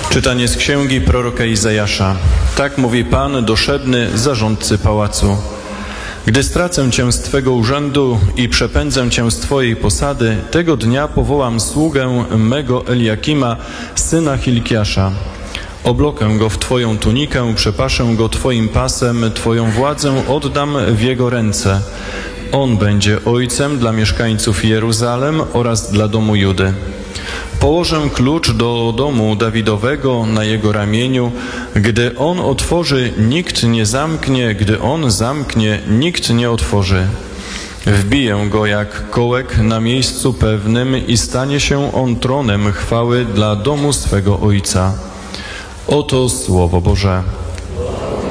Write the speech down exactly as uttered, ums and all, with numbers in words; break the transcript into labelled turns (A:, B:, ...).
A: Czytanie z księgi proroka Izajasza. Tak mówi Pan, doszedny zarządcy pałacu. Gdy stracę Cię z Twego urzędu i przepędzę Cię z Twojej posady, tego dnia powołam sługę mego Eliakima, syna Hilkiasza. Oblokę go w Twoją tunikę, przepaszę go Twoim pasem, Twoją władzę oddam w jego ręce. On będzie ojcem dla mieszkańców Jeruzalem oraz dla domu Judy. Położę klucz do domu Dawidowego na jego ramieniu. Gdy on otworzy, nikt nie zamknie, gdy on zamknie, nikt nie otworzy. Wbiję go jak kołek na miejscu pewnym i stanie się on tronem chwały dla domu swego Ojca. Oto Słowo Boże.